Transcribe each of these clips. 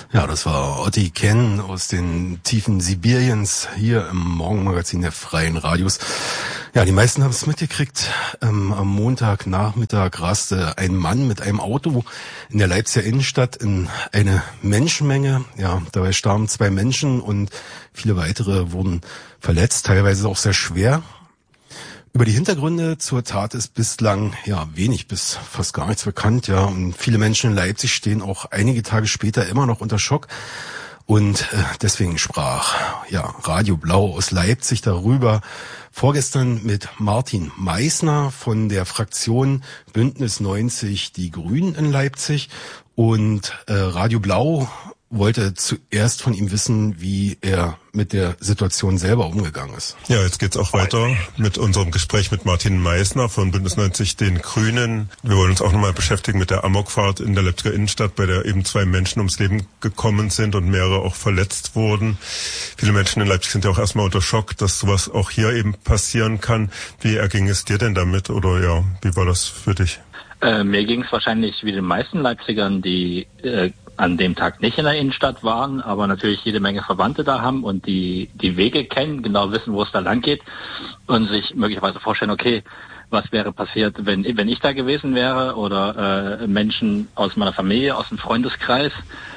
Ja, das war Otti Ken aus den Tiefen Sibiriens hier im Morgenmagazin der Freien Radios. Ja, die meisten haben es mitgekriegt. Am Montagnachmittag raste ein Mann mit einem Auto in der Leipziger Innenstadt in eine Menschenmenge. Ja, dabei starben 2 Menschen und viele weitere wurden verletzt, teilweise auch sehr schwer. Über die Hintergründe zur Tat ist bislang wenig bis fast gar nichts bekannt, ja, und viele Menschen in Leipzig stehen auch einige Tage später immer noch unter Schock und deswegen sprach Radio Blau aus Leipzig darüber vorgestern mit Martin Meissner von der Fraktion Bündnis 90 Die Grünen in Leipzig und Radio Blau wollte zuerst von ihm wissen, wie er mit der Situation selber umgegangen ist. Ja, jetzt geht's auch weiter mit unserem Gespräch mit Martin Meissner von Bündnis 90 Den Grünen. Wir wollen uns auch nochmal beschäftigen mit der Amokfahrt in der Leipziger Innenstadt, bei der eben 2 Menschen ums Leben gekommen sind und mehrere auch verletzt wurden. Viele Menschen in Leipzig sind ja auch erstmal unter Schock, dass sowas auch hier eben passieren kann. Wie erging es dir denn damit oder wie war das für dich? Mir ging es wahrscheinlich wie den meisten Leipzigern, die an dem Tag nicht in der Innenstadt waren, aber natürlich jede Menge Verwandte da haben und die Wege kennen, genau wissen, wo es da lang geht und sich möglicherweise vorstellen, okay, was wäre passiert, wenn ich da gewesen wäre oder Menschen aus meiner Familie, aus dem Freundeskreis.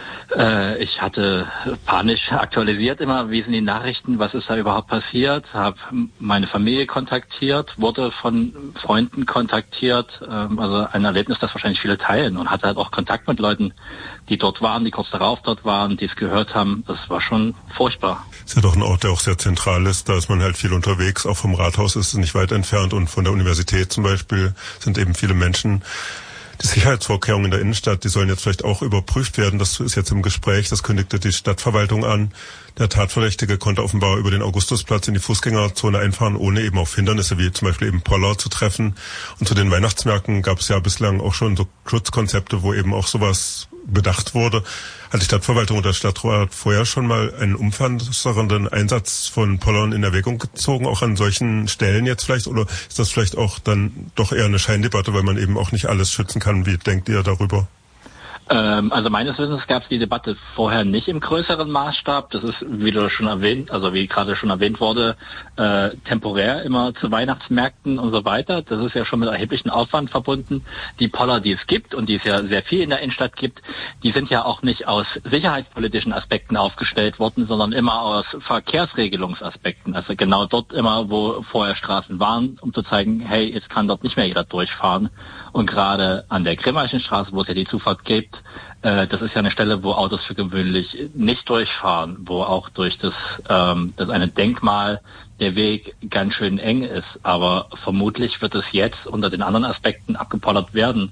Ich hatte panisch aktualisiert immer, wie sind die Nachrichten, was ist da überhaupt passiert, habe meine Familie kontaktiert, wurde von Freunden kontaktiert, also ein Erlebnis, das wahrscheinlich viele teilen und hatte halt auch Kontakt mit Leuten, die dort waren, die kurz darauf dort waren, die es gehört haben. Das war schon furchtbar. Ist ja doch ein Ort, der auch sehr zentral ist, da ist man halt viel unterwegs, auch vom Rathaus ist es nicht weit entfernt und von der Universität zum Beispiel sind eben viele Menschen. Die Sicherheitsvorkehrungen in der Innenstadt, die sollen jetzt vielleicht auch überprüft werden. Das ist jetzt im Gespräch, das kündigte die Stadtverwaltung an. Der Tatverdächtige konnte offenbar über den Augustusplatz in die Fußgängerzone einfahren, ohne eben auf Hindernisse wie zum Beispiel eben Poller zu treffen. Und zu den Weihnachtsmärkten gab es ja bislang auch schon so Schutzkonzepte, wo eben auch sowas bedacht wurde. Hat die Stadtverwaltung oder der Stadtrat vorher schon mal einen umfassenden Einsatz von Pollern in Erwägung gezogen, auch an solchen Stellen jetzt vielleicht? Oder ist das vielleicht auch dann doch eher eine Scheindebatte, weil man eben auch nicht alles schützen kann? Wie denkt ihr darüber? Also meines Wissens gab es die Debatte vorher nicht im größeren Maßstab. Das ist, wie du schon erwähnt, also wie gerade schon erwähnt wurde, temporär immer zu Weihnachtsmärkten und so weiter. Das ist ja schon mit erheblichem Aufwand verbunden. Die Poller, die es gibt und die es ja sehr viel in der Innenstadt gibt, die sind ja auch nicht aus sicherheitspolitischen Aspekten aufgestellt worden, sondern immer aus Verkehrsregelungsaspekten. Also genau dort immer, wo vorher Straßen waren, um zu zeigen, hey, jetzt kann dort nicht mehr jeder durchfahren. Und gerade an der Grimmaichenstraße, wo es ja die Zufahrt gibt, das ist ja eine Stelle, wo Autos für gewöhnlich nicht durchfahren, wo auch durch das eine Denkmal der Weg ganz schön eng ist. Aber vermutlich wird es jetzt unter den anderen Aspekten abgepollert werden.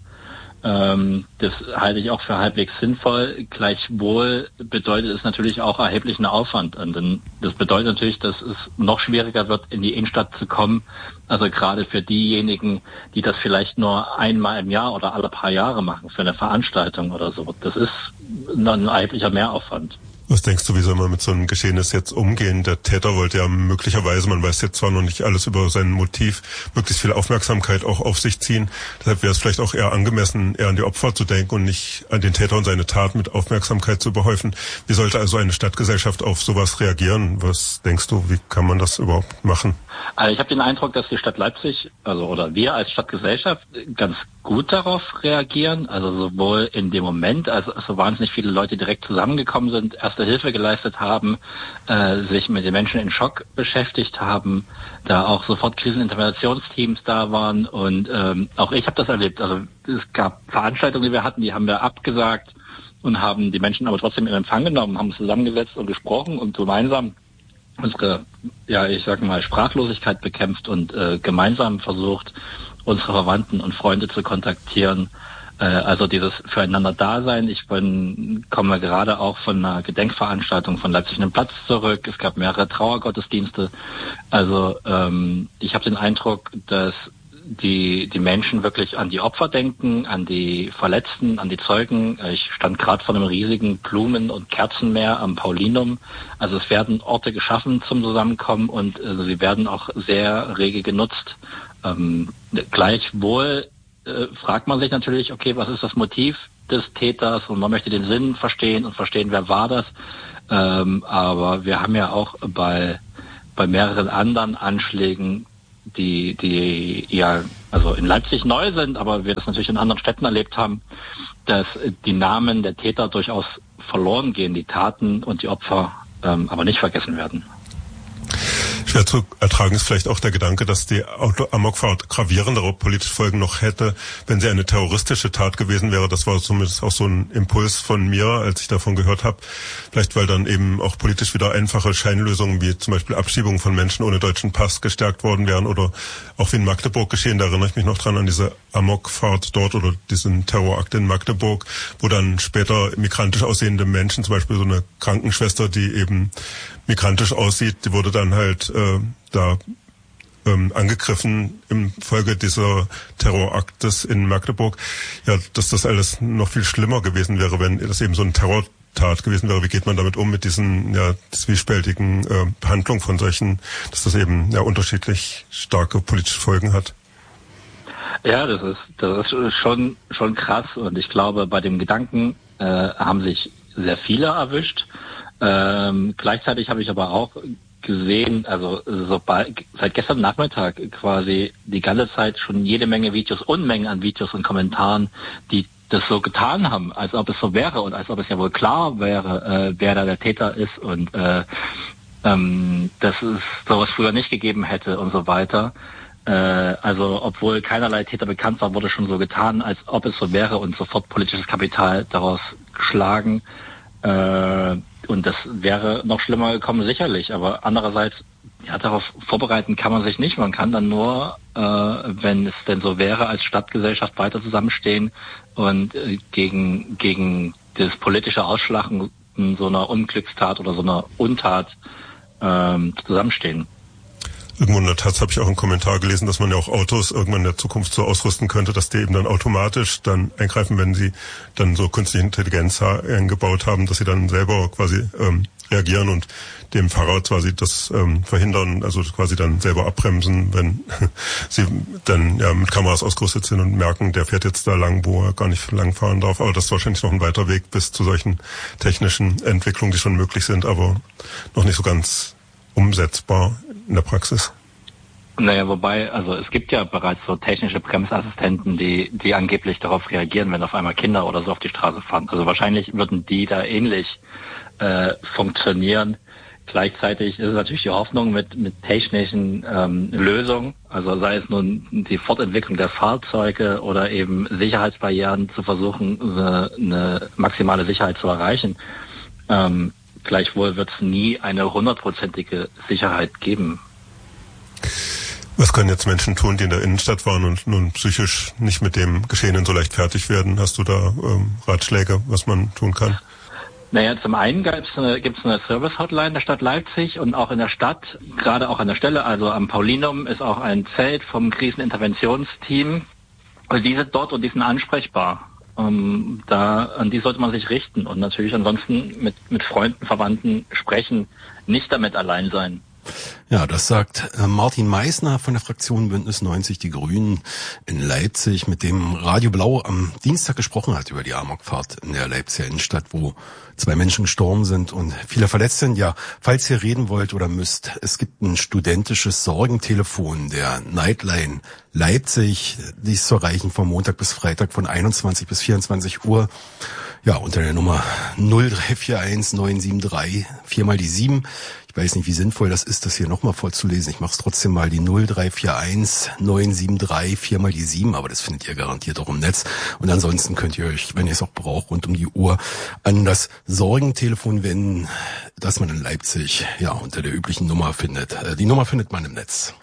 Das halte ich auch für halbwegs sinnvoll. Gleichwohl bedeutet es natürlich auch erheblichen Aufwand. Und das bedeutet natürlich, dass es noch schwieriger wird, in die Innenstadt zu kommen. Also gerade für diejenigen, die das vielleicht nur einmal im Jahr oder alle paar Jahre machen, für eine Veranstaltung oder so. Das ist ein erheblicher Mehraufwand. Was denkst du, wie soll man mit so einem Geschehnis jetzt umgehen? Der Täter wollte ja möglicherweise, man weiß jetzt zwar noch nicht alles über sein Motiv, möglichst viel Aufmerksamkeit auch auf sich ziehen. Deshalb wäre es vielleicht auch eher angemessen, eher an die Opfer zu denken und nicht an den Täter und seine Tat mit Aufmerksamkeit zu überhäufen. Wie sollte also eine Stadtgesellschaft auf sowas reagieren? Was denkst du, wie kann man das überhaupt machen? Also ich habe den Eindruck, dass die Stadt Leipzig, oder wir als Stadtgesellschaft ganz gut darauf reagieren. Also sowohl in dem Moment, als so wahnsinnig viele Leute direkt zusammengekommen sind, erste Hilfe geleistet haben, sich mit den Menschen in Schock beschäftigt haben, da auch sofort Kriseninterventionsteams da waren und auch ich habe das erlebt. Also es gab Veranstaltungen, die wir hatten, die haben wir abgesagt und haben die Menschen aber trotzdem in Empfang genommen, haben zusammengesetzt und gesprochen und gemeinsam unsere, ich sag mal, Sprachlosigkeit bekämpft und gemeinsam versucht, unsere Verwandten und Freunde zu kontaktieren. Also dieses Füreinander-Dasein. Ich komme gerade auch von einer Gedenkveranstaltung von Leipzig einen Platz zurück. Es gab mehrere Trauergottesdienste. Also ich habe den Eindruck, dass die Menschen wirklich an die Opfer denken, an die Verletzten, an die Zeugen. Ich stand gerade vor einem riesigen Blumen- und Kerzenmeer am Paulinum. Also es werden Orte geschaffen zum Zusammenkommen und sie werden auch sehr rege genutzt. Gleichwohl fragt man sich natürlich, okay, was ist das Motiv? des Täters und man möchte den Sinn verstehen und verstehen, wer war das. Aber wir haben ja auch bei mehreren anderen Anschlägen, die ja also in Leipzig neu sind, aber wir das natürlich in anderen Städten erlebt haben, dass die Namen der Täter durchaus verloren gehen, die Taten und die Opfer aber nicht vergessen werden. Schwer zu ertragen ist vielleicht auch der Gedanke, dass die Amokfahrt gravierendere politische Folgen noch hätte, wenn sie eine terroristische Tat gewesen wäre. Das war zumindest auch so ein Impuls von mir, als ich davon gehört habe. Vielleicht weil dann eben auch politisch wieder einfache Scheinlösungen wie zum Beispiel Abschiebung von Menschen ohne deutschen Pass gestärkt worden wären oder auch wie in Magdeburg geschehen. Da erinnere ich mich noch dran an diese Amokfahrt dort oder diesen Terrorakt in Magdeburg, wo dann später migrantisch aussehende Menschen, zum Beispiel so eine Krankenschwester, die eben migrantisch aussieht, die wurde dann halt angegriffen im Folge dieser Terroraktes in Magdeburg. Ja, dass das alles noch viel schlimmer gewesen wäre, wenn das eben so ein Terrortat gewesen wäre. Wie geht man damit um, mit diesen zwiespältigen Behandlungen von solchen, dass das eben unterschiedlich starke politische Folgen hat? Ja, das ist schon krass und ich glaube, bei dem Gedanken haben sich sehr viele erwischt. Gleichzeitig habe ich aber auch gesehen, also seit gestern Nachmittag quasi die ganze Zeit schon jede Menge Videos, Unmengen an Videos und Kommentaren, die das so getan haben, als ob es so wäre und als ob es ja wohl klar wäre, wer da der Täter ist und dass es sowas früher nicht gegeben hätte und so weiter. Also obwohl keinerlei Täter bekannt war, wurde schon so getan, als ob es so wäre und sofort politisches Kapital daraus geschlagen. Und das wäre noch schlimmer gekommen, sicherlich. Aber andererseits, ja, darauf vorbereiten kann man sich nicht. Man kann dann nur, wenn es denn so wäre, als Stadtgesellschaft weiter zusammenstehen und gegen das politische Ausschlachten so einer Unglückstat oder so einer Untat zusammenstehen. Irgendwo in der Taz habe ich auch einen Kommentar gelesen, dass man ja auch Autos irgendwann in der Zukunft so ausrüsten könnte, dass die eben dann automatisch dann eingreifen, wenn sie dann so künstliche Intelligenz eingebaut haben, dass sie dann selber quasi reagieren und dem Fahrer quasi das verhindern, also quasi dann selber abbremsen, wenn sie dann mit Kameras ausgerüstet sind und merken, der fährt jetzt da lang, wo er gar nicht lang fahren darf. Aber das ist wahrscheinlich noch ein weiter Weg bis zu solchen technischen Entwicklungen, die schon möglich sind, aber noch nicht so ganz umsetzbar in der Praxis. Naja, wobei, also es gibt ja bereits so technische Bremsassistenten, die angeblich darauf reagieren, wenn auf einmal Kinder oder so auf die Straße fahren. Also wahrscheinlich würden die da ähnlich funktionieren. Gleichzeitig ist es natürlich die Hoffnung mit technischen Lösungen, also sei es nun die Fortentwicklung der Fahrzeuge oder eben Sicherheitsbarrieren zu versuchen, eine maximale Sicherheit zu erreichen. Gleichwohl wird es nie eine 100%ige Sicherheit geben. Was können jetzt Menschen tun, die in der Innenstadt waren und nun psychisch nicht mit dem Geschehenen so leicht fertig werden? Hast du da Ratschläge, was man tun kann? Naja, zum einen gibt's eine Service-Hotline der Stadt Leipzig und auch in der Stadt, gerade auch an der Stelle, also am Paulinum, ist auch ein Zelt vom Kriseninterventionsteam. Und die sind dort und die sind ansprechbar. An die sollte man sich richten und natürlich ansonsten mit Freunden, Verwandten sprechen, nicht damit allein sein. Ja, das sagt Martin Meissner von der Fraktion Bündnis 90 Die Grünen in Leipzig, mit dem Radio Blau am Dienstag gesprochen hat über die Amokfahrt in der Leipziger Innenstadt, wo 2 Menschen gestorben sind und viele verletzt sind. Ja, falls ihr reden wollt oder müsst, es gibt ein studentisches Sorgentelefon der Nightline Leipzig, die ist zu erreichen von Montag bis Freitag von 21 bis 24 Uhr. Ja, unter der Nummer 0341 973 4 mal die 7. Ich weiß nicht, wie sinnvoll das ist, das hier nochmal vorzulesen. Ich mache es trotzdem mal, die 0341 973 4 mal die 7, aber das findet ihr garantiert auch im Netz. Und ansonsten könnt ihr euch, wenn ihr es auch braucht, rund um die Uhr an das Sorgentelefon wenden, das man in Leipzig ja unter der üblichen Nummer findet. Die Nummer findet man im Netz.